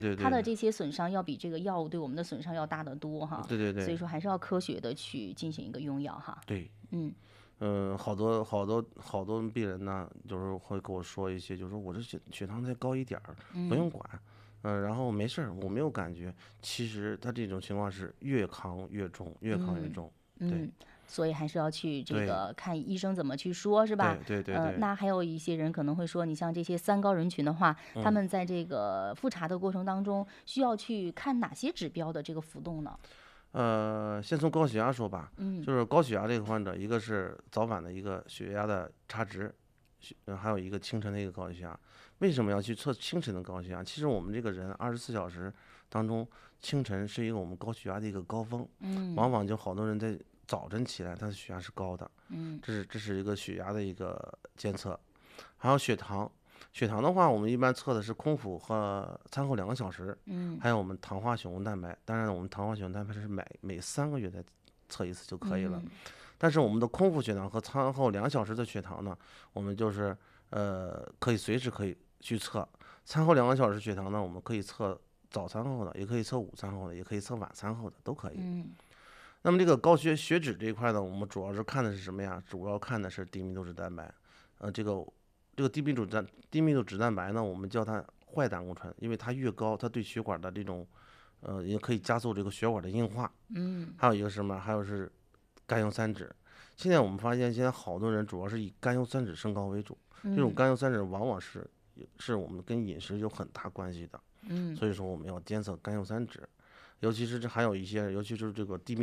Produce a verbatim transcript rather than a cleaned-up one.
对对它的这些损伤要比这个药物对我们的损伤要大得多哈。 对对对所以说还是要科学的去进行一个用药哈。 对。 嗯嗯，好多好多好多病人呢，就是会跟我说一些，就是说我这血血糖再高一点儿，不嗯用管，嗯，然后没事儿，我没有感觉。其实他这种情况是越扛越重，越扛越嗯重。对嗯，所以还是要去这对个看医生怎么去说，是吧？ 对对对呃， 对， 那还有一些人可能会说，你像这些三高人群的话，他嗯。 们在这个复查的过程当中，需要去看哪些指标的这个浮动呢？ 呃，先从高血压说吧， 嗯就是高血压这个患者，一个是早晚的一个血压的差值，血呃还有一个清晨的一个高血压。为什么要去测清晨的高血压？其实我们这个人二十四小时当中，清晨是一个我们高血压的一个高峰，往嗯往就好多人在早晨起来，他的血压是高的， 嗯这是这是一个血压的一个监测。还有血糖，血糖的话，我们一般测的是空腹和餐后两个小时， 嗯还有我们糖化血红蛋白。当然，我们糖化血红蛋白是每每三个月再测一次就可以了。 嗯但是我们的空腹血糖和餐后两小时的血糖呢，我们就是呃可以随时可以去测。餐后两个小时血糖呢，我们可以测早餐后的，也可以测午餐后的，也可以测晚餐后的，都可以。 嗯那么这个高血血脂这一块呢，我们主要是看的是什么呀？主要看的是低密度脂蛋白。呃，这个这个低密度脂蛋低密度脂蛋白呢，我们叫它坏胆固醇，因为它越高，它对血管的这种呃也可以加速这个血管的硬化。 嗯还有一个什么？还有是甘油三酯。现在我们发现，现在好多人主要是以甘油三酯升高为主，这种嗯甘油三酯往往是是我们跟饮食有很大关系的， 嗯。 所以说我们要监测甘油三酯，尤其是这还有一些，尤其是这个低密。